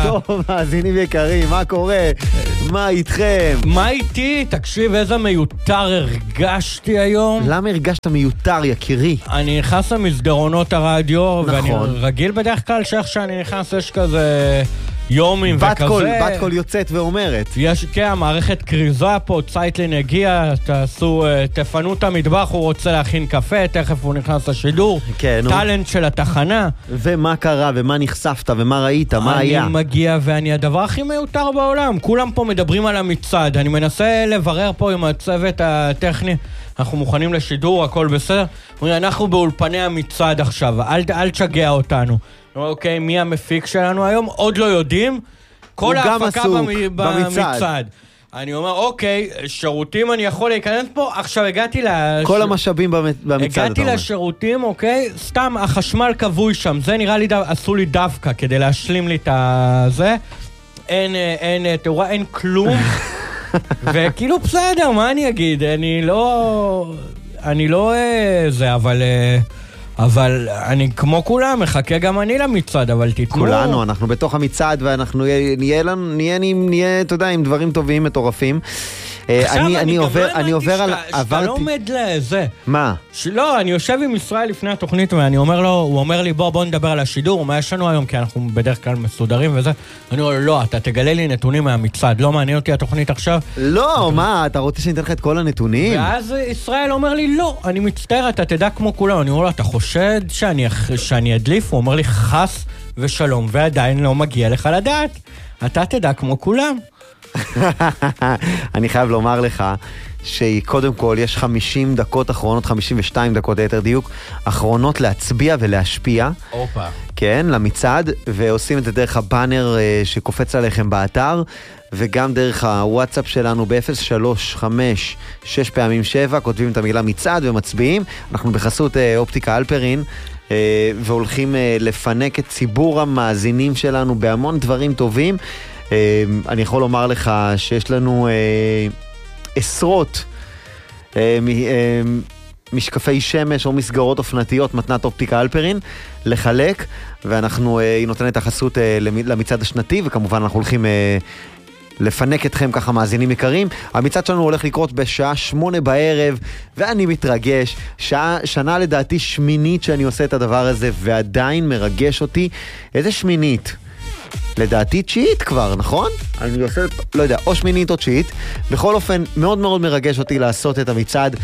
טוב, מאזינים יקרים, מה קורה? מה איתכם? מה איתי? תקשיב, איזה מיותר הרגשתי היום. למה הרגשת מיותר, יקירי? אני נכנס למסדרונות הרדיו, נכון. ואני רגיל בדרך כלל שאיך שאני נכנס יש כזה יומים וכזה. בת קול יוצאת ואומרת. יש, כן, המערכת קריזה פה, צייטלין הגיע, תפנו את המטבח, הוא רוצה להכין קפה, תכף הוא נכנס לשידור. כן, טלנט של התחנה. ומה קרה, ומה נחשפת, ומה ראית, מה היה? אני מגיע ואני הדבר הכי מיותר בעולם. כולם פה מדברים על המצעד. אני מנסה לברר פה עם הצוות הטכני. אנחנו מוכנים לשידור, הכל בסדר. אנחנו באולפני המצעד עכשיו, אל תשגע אותנו. אוקיי, מי המפיק שלנו היום? עוד לא יודעים. כל ההפקה במצעד. אני אומר, אוקיי, שירותים אני יכול להיכנס פה, עכשיו הגעתי כל המשאבים במצעד. הגעתי לשירותים, אוקיי, סתם החשמל כבוי שם, זה נראה לי, עשו לי דווקא כדי להשלים לי את זה. אין כלום. וכאילו בסדר, מה אני אגיד? אני לא זה, אבל אני כמו כולם, מחכה גם אני למצעד, אבל תתנו. כולנו, אנחנו בתוך המצעד, ואנחנו נהיה, אתה יודע, עם דברים טובים, מטורפים. עכשיו אני עובר על... שאתה לא עומד לזה. מה? לא, אני יושב עם ישראל לפני התוכנית, ואני אומר לו, הוא אומר לי, בוא נדבר על השידור, מה יש לנו היום, כי אנחנו בדרך כלל מסודרים וזה. אני אומר לו, לא, אתה תגלה לי נתונים מהמצעד, לא מעניין אותי התוכנית עכשיו. לא, מה, אתה רוצה שניתן לך את כל הנתונים? ואז ישראל אומר לי, לא, אני מצטער, אתה תדע כמו כולם. אני אומר לו, אתה חושד שאני אדליף? הוא אומר לי, חס ושלום, ועדיין לא מגיע לך לדעת. אתה תדע כמו כולם. אני חייב לומר לך שקודם כל יש 50 דקות אחרונות, 52 דקות ליתר דיוק, אחרונות להצביע ולהשפיע. אופה. כן, למצעד, ועושים את זה דרך הבאנר שקופץ עליכם באתר, וגם דרך הוואטסאפ שלנו ב-0356 כותבים את המילה מצעד ומצביעים. אנחנו בחסות אופטיקה אלפרין, והולכים לפנק את ציבור המאזינים שלנו בהמון דברים טובים. אני יכול לומר לך שיש לנו עשרות משקפי שמש או מסגרות אופנתיות מתנת אופטיקה אלפרין לחלק, ואנחנו, היא נותנת החסות למצעד השנתי, וכמובן אנחנו הולכים לפנק אתכם ככה מאזינים יקרים. המצעד שלנו הולך לקרות בשעה 8 בערב, ואני מתרגש. שנה לדעתי שמינית שאני עושה את הדבר הזה, ועדיין מרגש אותי. איזה שמינית? לדעתי תשיעית כבר, נכון? אני עושה, לא יודע, או שמינית או תשיעית. בכל אופן, מאוד מאוד מרגש אותי לעשות את המצעד.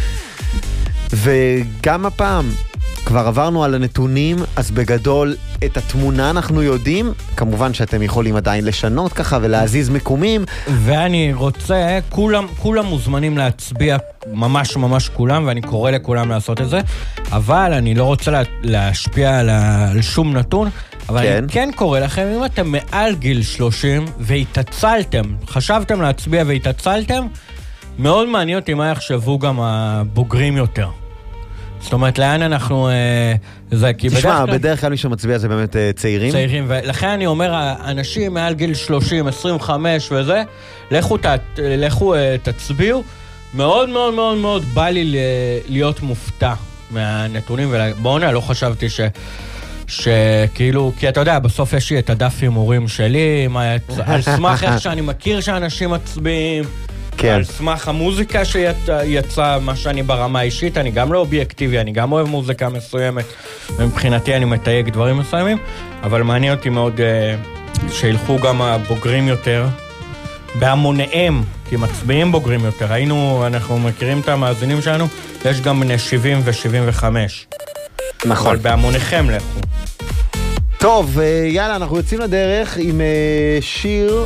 וגם הפעם, כבר עברנו על הנתונים, אז בגדול את התמונה אנחנו יודעים. כמובן שאתם יכולים עדיין לשנות ככה ולהזיז מקומים. ואני רוצה, כולם מוזמנים להצביע, ממש ממש כולם, ואני קורא לכולם לעשות את זה. אבל אני לא רוצה להשפיע על שום נתון. אבל כן. אני כן קורא לכם, אם אתם מעל גיל 30 והתעצלתם, חשבתם להצביע והתעצלתם, מאוד מעניין אותי מה יחשבו גם הבוגרים יותר. זאת אומרת, לאן אנחנו... תשמע, בדרך כלל מי שמצביע זה באמת צעירים. צעירים, ולכן אני אומר, אנשים מעל גיל 30, 25 וזה, לכו תצביעו. מאוד מאוד מאוד מאוד בא לי להיות מופתע מהנתונים, ובעונה לא חשבתי שכאילו, כי אתה יודע, בסוף יש לי את הדף הימורים שלי, על סמך איך שאני מכיר שאנשים מצביעים, כן. על סמך המוזיקה שיצא, מה שאני ברמה האישית, אני גם לא אובייקטיבי, אני גם אוהב מוזיקה מסוימת, ומבחינתי אני מתייג דברים מסוימים, אבל מעניין אותי מאוד שילכו גם הבוגרים יותר, בהמוניהם, כי מצביעים בוגרים יותר. אנחנו מכירים את המאזינים שלנו, יש גם בני 70 ו-75. נכון. אבל בהמוניכם לכו. טוב, יאללה, אנחנו יוצאים לדרך עם שיר.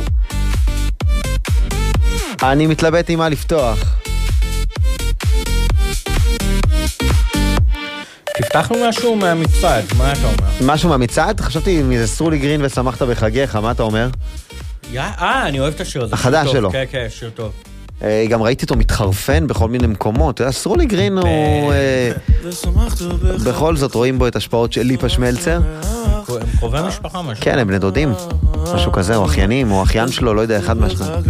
אני מתלבט עם מה לפתוח. תפתחנו משהו מהמצעד, מה אתה אומר? משהו מהמצעד? חשבתי אם זה סרולי גרין ושמחת בחגיך, מה אתה אומר? אני אוהב את השיר הזה. החדש שלו. כן, כן, שיר טוב. גם ראיתי אותו מתחרפן בכל מיני מקומות. סרולי גרין הוא... בכל זאת רואים בו את השפעות של ליפה שמלצר. הם קרובי משפחה משהו. כן, הם בני דודים. משהו כזה, או אחיינים, או אחיין שלו, לא יודע, אחד מהשניים.